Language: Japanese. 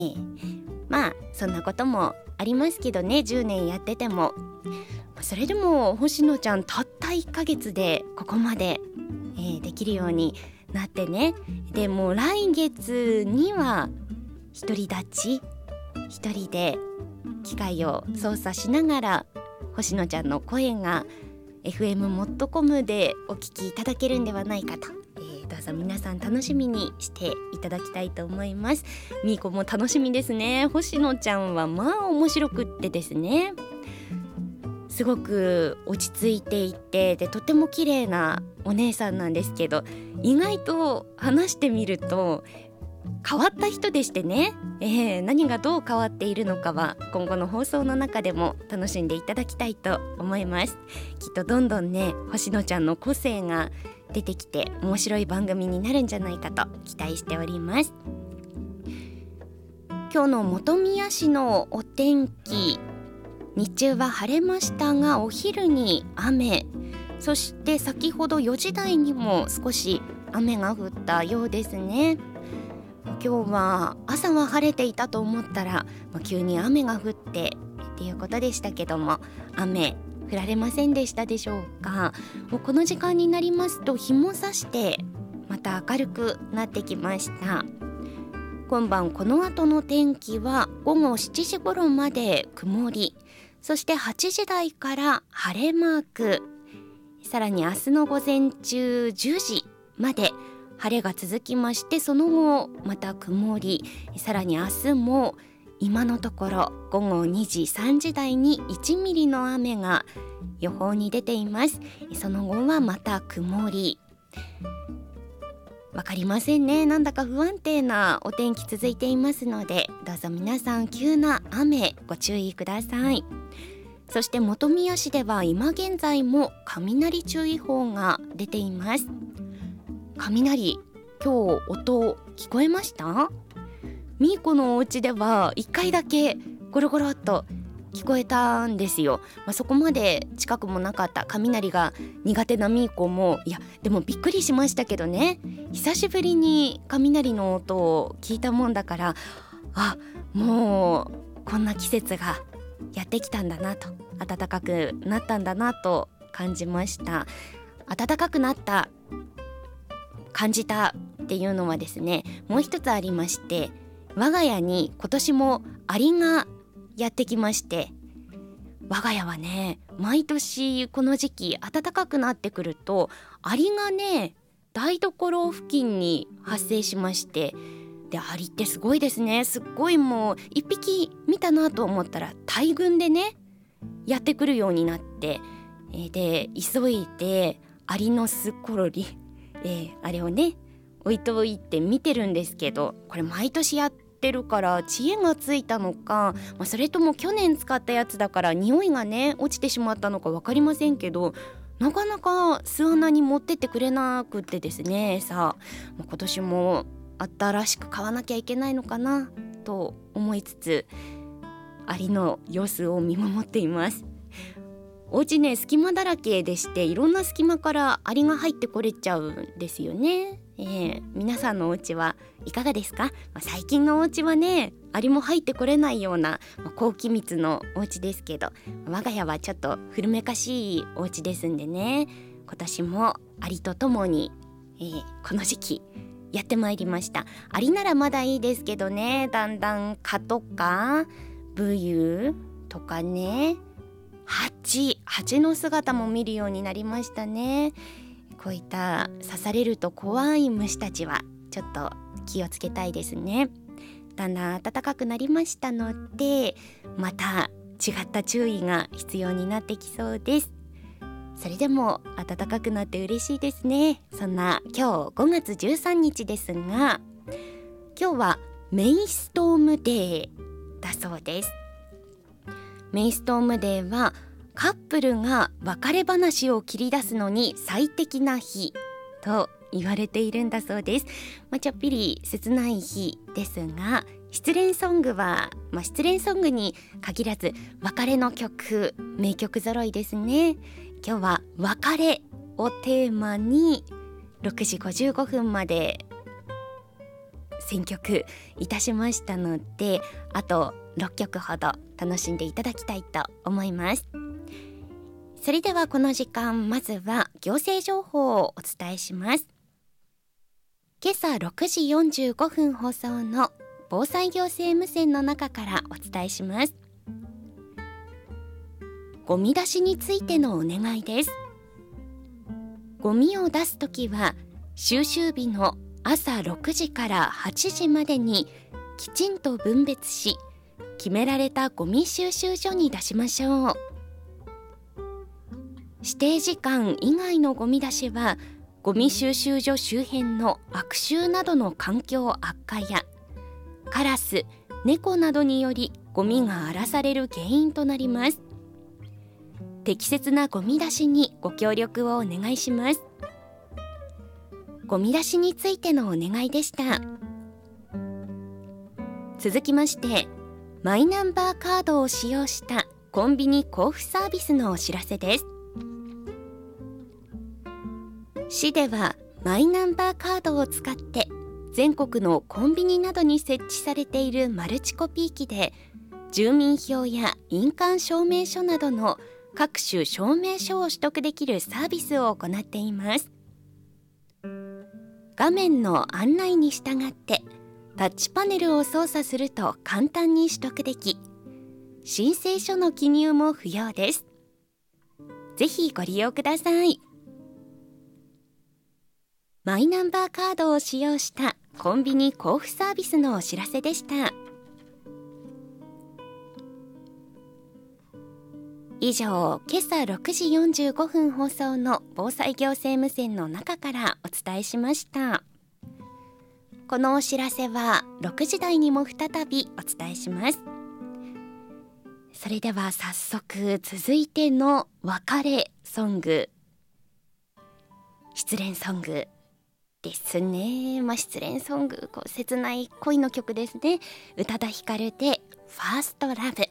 まあそんなこともありますけどね、10年やってても。それでも星野ちゃんたった1ヶ月でここまで、できるようになってね。でもう来月には独り立ち、一人で機械を操作しながら星野ちゃんの声が FM モットコムでお聞きいただけるんではないかと、どうぞ皆さん楽しみにしていただきたいと思います。みーこも楽しみですね。星野ちゃんはまあ面白くってですね、すごく落ち着いていて、でとても綺麗なお姉さんなんですけど、意外と話してみると変わった人でしてね、何がどう変わっているのかは今後の放送の中でも楽しんでいただきたいと思います。きっとどんどんね、星野ちゃんの個性が出てきて面白い番組になるんじゃないかと期待しております。今日の本宮市のお天気、日中は晴れましたがお昼に雨、そして先ほど4時台にも少し雨が降ったようですね。今日は朝は晴れていたと思ったら、急に雨が降ってっていうことでしたけども、雨降られませんでしたでしょうか。もうこの時間になりますと日も差してまた明るくなってきました。今晩この後の天気は午後7時頃まで曇り、そして8時台から晴れマーク、さらに明日の午前中10時まで晴れが続きまして、その後また曇り、さらに明日も今のところ午後2時3時台に1ミリの雨が予報に出ています。その後はまた曇り、わかりませんね、なんだか不安定なお天気続いていますので、どうぞ皆さん急な雨ご注意ください。そして本宮市では今現在も雷注意報が出ています。雷、今日音聞こえました？みーこのお家では1回だけゴロゴロっと聞こえたんですよ。そこまで近くもなかった雷が苦手なみーこも、いやでもびっくりしましたけどね、久しぶりに雷の音を聞いたもんだから、あ、もうこんな季節がやってきたんだなと、暖かくなったんだなと感じました。暖かくなった感じたっていうのはですね、もう一つありまして、我が家に今年もアリがやってきまして、我が家はね、毎年この時期暖かくなってくるとアリがね、台所付近に発生しまして、でアリってすごいですね。すっごい、もう一匹見たなと思ったら大群でねやってくるようになって、で急いでアリの巣ころり、あれをね置いといて見てるんですけど、これ毎年やってるから知恵がついたのか、それとも去年使ったやつだから匂いがね落ちてしまったのか分かりませんけど、なかなか巣穴に持ってってくれなくってですね、さあ今年も新しく買わなきゃいけないのかなと思いつつ、アリの様子を見守っています。お家ね、隙間だらけでして、いろんな隙間からアリが入ってこれちゃうんですよね。皆さんのお家はいかがですか？最近のお家はね、アリも入ってこれないような、高気密のお家ですけど、我が家はちょっと古めかしいお家ですんでね、今年もアリとともに、この時期やってまいりました。アリならまだいいですけどね、だんだん蚊とかブユとかね、蜂の姿も見るようになりましたね。こういった刺されると怖い虫たちはちょっと気をつけたいですね。だんだん暖かくなりましたので、また違った注意が必要になってきそうです。それでも暖かくなって嬉しいですね。そんな今日5月13日ですが、今日はメイストームデーだそうです。メイストームデーはカップルが別れ話を切り出すのに最適な日と言われているんだそうです。ちょっぴり切ない日ですが、失恋ソングは、失恋ソングに限らず別れの曲、名曲揃いですね。今日は別れをテーマに6時55分まで選曲いたしましたので、あと6曲ほど楽しんでいただきたいと思います。それではこの時間、まずは行政情報をお伝えします。今朝6時45分放送の防災行政無線の中からお伝えします。ゴミ出しについてのお願いです。ゴミを出すときは収集日の朝6時から8時までにきちんと分別し、決められたゴミ収集所に出しましょう。指定時間以外のゴミ出しはゴミ収集所周辺の悪臭などの環境悪化やカラス、猫などによりゴミが荒らされる原因となります。適切なゴミ出しにご協力をお願いします。ゴミ出しについてのお願いでした。続きまして、マイナンバーカードを使用したコンビニ交付サービスのお知らせです。市ではマイナンバーカードを使って全国のコンビニなどに設置されているマルチコピー機で住民票や印鑑証明書などの各種証明書を取得できるサービスを行っています。画面の案内に従ってタッチパネルを操作すると簡単に取得でき、申請書の記入も不要です。ぜひご利用ください。マイナンバーカードを使用したコンビニ交付サービスのお知らせでした。以上、今朝6時45分放送の防災行政無線の中からお伝えしました。このお知らせは6時台にも再びお伝えします。それでは早速続いての別れソング、失恋ソングですね。失恋ソング、切ない恋の曲ですね。宇多田ヒカルでファーストラブ。